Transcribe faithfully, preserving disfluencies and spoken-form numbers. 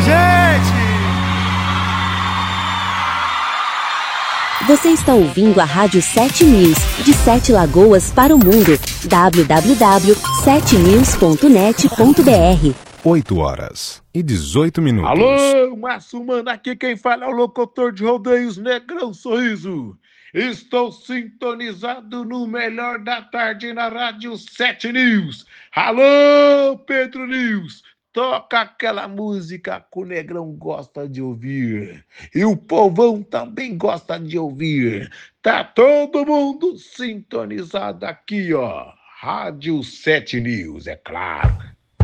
gente! Você está ouvindo a Rádio sete News, de Sete Lagoas para o mundo. w w w ponto sete news ponto net ponto b r. oito horas e dezoito minutos. Alô, Márcio Mano, aqui quem fala é o locutor de rodeios Negrão Sorriso. Estou sintonizado no melhor da tarde na Rádio sete News. Alô, Pedro News, toca aquela música que o Negrão gosta de ouvir. E o povão também gosta de ouvir. Tá todo mundo sintonizado aqui, ó. Rádio sete News, é claro.